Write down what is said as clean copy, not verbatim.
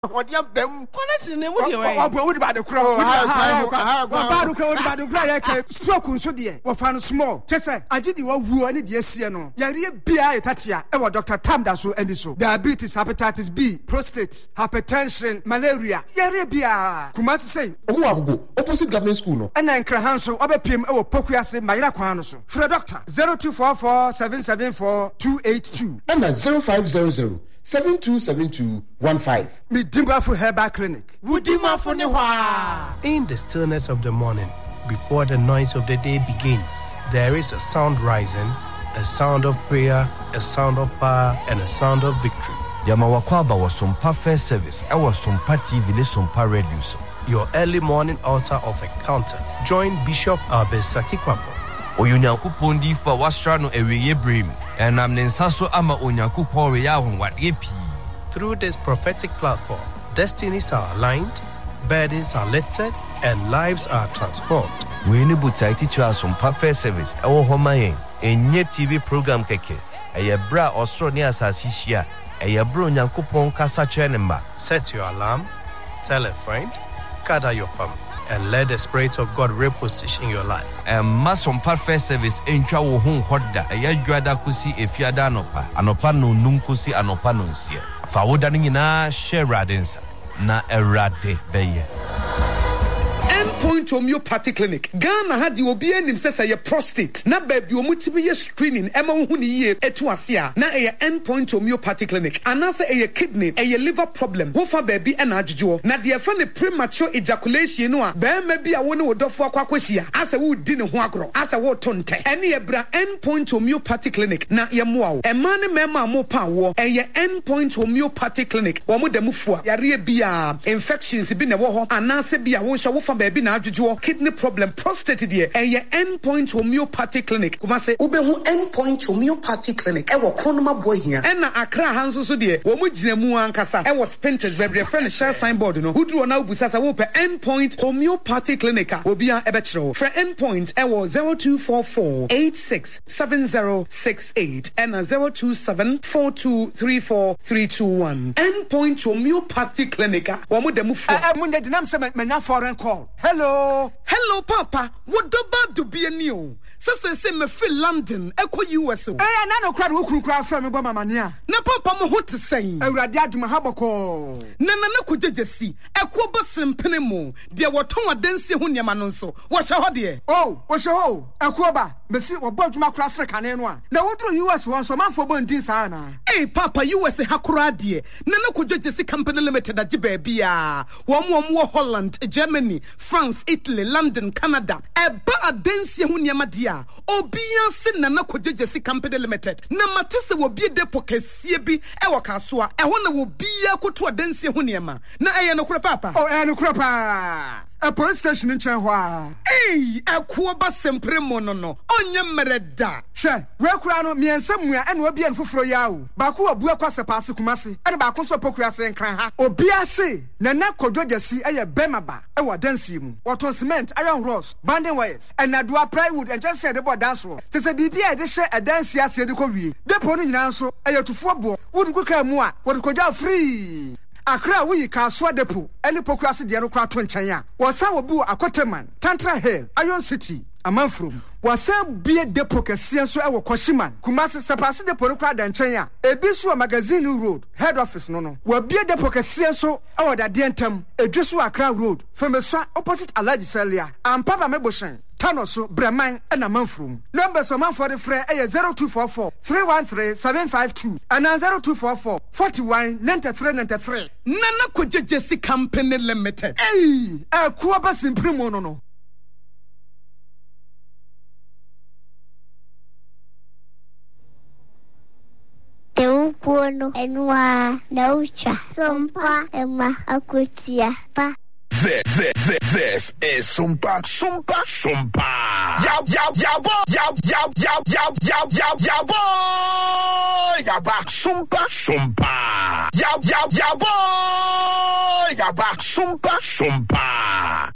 Odiam bem. Honestly, ne mu de why? What about the crow? Stroke so dear. What fan small. Just say, I did you woo any dear Siano. Yaria Bia Tatia, ever Dr. Tamdaso and so. Diabetes, hepatitis B, prostate, hypertension, malaria. Yaria Bia. Kumasi say, Go opposite government school no. And then Krahanso, Obepim, our Pokuase, Mayra Kwanoso. For a doctor, 0244 774 282. And 0500 727215. Midimba for Herbal Clinic. Wudima for Newa. In the stillness of the morning, before the noise of the day begins, there is a sound rising, a sound of prayer, a sound of power, and a sound of victory. Yamawakwaba was some perfect service. I was some TV, some radio. Your early morning altar of encounter. Join Bishop Abesaki Kwapo. Oyunyakupondi for Wastrano Eweye Brim, and Amnensaso Ama Onyakupo Yahon what EP. Through this prophetic platform, destinies are aligned, burdens are lifted, and lives are transformed. We need to teach us some perfect service. Our Homayen, a new TV program keke, a bra or so near Sasisia, a bro Yankupon Casa Chenemba. Set your alarm, tell a friend, gather your family, and let the Spirit of God reposition your life. And Mason perfect service in Chawo Home Hoda, a Yajuada Kusi, a Fiada Nopa, Anopano Nunkusi, Anopanunsia. Fawodanina, share radins, na erade beye. Endpoint Homeopathy Clinic. Ghana had the obi enim say your prostate. Na baby omutibi ye screening ema huni ye etu asia. Na a Endpoint Homeopathy Clinic. Anase a kidney, a liver problem. Wofa baby and ajujo. Na the friend premature ejaculation no a. Be maybe a wone wodofo akwakwisia. Asa wo di ne ho agro. Asa wo tonte. Eni ebra Endpoint Homeopathy Clinic. Na ye moa. E man mema mo pa wo. E ye Endpoint Homeopathy Clinic. Wo mo demu fua. Yare bia infections bi ne wo ho. Anase bia wo hwa wofa baby na ajujo. Kidney problem, prostate dear, and your Endpoint Homeopathy Clinic. Kuma say, Ubehu Endpoint Homeopathy Clinic. Ewa Kronoma boy here. And na Accra Hanso so dear, Womu Jinemu Ankasa. Ewa Spenters, very friend share signboard, no. Who drew now Busasa Wope Endpoint Homeopathy Clinic. Wobia Ebetro. For Endpoint, Ewa 0244 867068 and 0274234 Endpoint Homeopathy Clinic. Womu Demufu. Munde Dinam Semena foreign call. Hello, Papa. What do be a new? Say me feel London, Echo US. Eh, nano crowd who cry from Mama Mania. Na Papa mo what to say. Radiat Mahabako. Nana could just see. Echo Basim Penemo. Dear what Tonga Densi Hunyamanonso. What's your dear? Oh, what's your ho? Equoba, Bessie or Bodjuma Crasser Canenoa. Now what do US want some man for Bondisana? Eh, Papa, US Hakura dear. Nana could just see Company Limited at Jibebia. One more Holland, Germany, France, Italy, London, Canada. Eba Densi Hunyamadia. Obia sin Nana could just see Company Limited. Namatisa will be the pocket CB, Ewakaswa. I want to be a kutu Densi Hunyama. Na ayano Papa. Oh, and Crapa. A police station in Chanhua. Hey, a Kuaba sempre monono. Onya mereda. She, where Crano, me and somewhere, and will be in Fufroyao. Baku, a Buakwasa Pasikumasi, and Bakuso Pocras and Cranha. Obiase, Nana Kodjasi, a Bemaba, a Wadensium, what on cement, iron rods, banding wires, and Nadua plywood, and just said about dance. Tis a BB, they share a dance yas, the Korea. The pony in answer, a to football, would go come more, what could you free? Accra we can swat the pool, any pocracy the Anokra Twinchaya. Was our boo a Quaterman, Tantra Hill, Iron City, a month from. Was a beer depot, a science our Koshiman, Kumasi Sapasi the Porocra and Chaya, a Biswa magazine road, head office no. Were beer depot, a science our Dientum, a Joshua Accra road, from a swat opposite Alaji Celia, and Papa Meboshan. Tanoso, Breman, and a month room. Numbers of man for the fray 0244 313 752 and 0244 41 93 Nana could just see Company Limited. Hey, a Kuabas in Primono. Buono enwa naucha sompa ema akutia pa. This is Sumpa. Yow, boy. Yaba, Sumpa. Yow, boy. Yaba, Sumpa.